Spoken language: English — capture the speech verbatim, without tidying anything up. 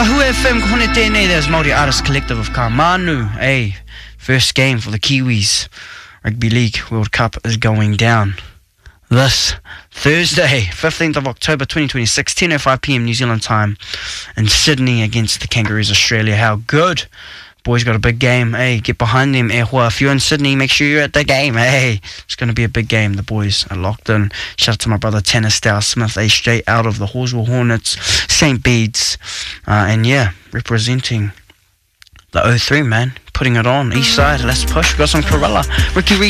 Tahu F M kone tēnei, there's Māori Artist Collective of Kamanu. Hey, first game for the Kiwis. Rugby League World Cup is going down this Thursday, fifteenth of October twenty twenty-six, ten oh five p m New Zealand time in Sydney against the Kangaroos Australia. How good. Boys got a big game. Hey, get behind them. If you're in Sydney, make sure you're at the game. Hey, it's going to be a big game. The boys are locked in. Shout out to my brother Tanner Stow Smith, a straight out of the Horswell Hornets, Saint Bede's. Uh, and yeah, representing the oh three, man. Putting it on. East side, let's push. We got some Corella. Ricky Reed.